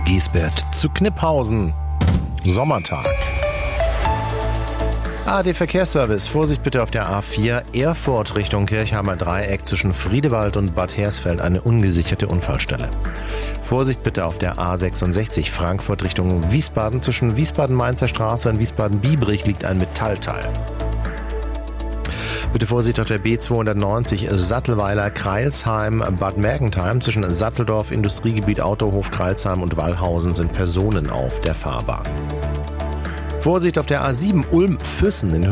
Giesbert zu Kniphausen. Sommertag. ARD Verkehrsservice. Vorsicht bitte auf der A4 Erfurt Richtung Kirchheimer Dreieck zwischen Friedewald und Bad Hersfeld eine ungesicherte Unfallstelle. Vorsicht bitte auf der A66 Frankfurt Richtung Wiesbaden zwischen Wiesbaden-Mainzer Straße und Wiesbaden-Biebrich liegt ein Metallteil. Bitte Vorsicht auf der B290 Sattelweiler Kreilsheim Bad Mergentheim zwischen Satteldorf Industriegebiet Autohof Kreilsheim und Wallhausen sind Personen auf der Fahrbahn. Vorsicht auf der A7 Ulm-Füssen in